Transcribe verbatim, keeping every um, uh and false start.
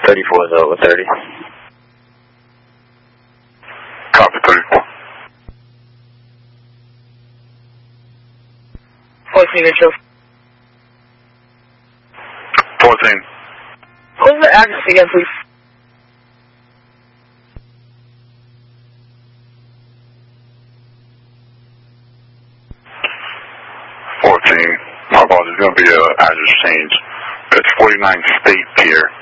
thirty-four is over thirty. Copy thirty-four. fourteen to two. fourteen. What's the address again, please? fourteen. My apologies, it's going to be an address change. It's forty-nine State Pier.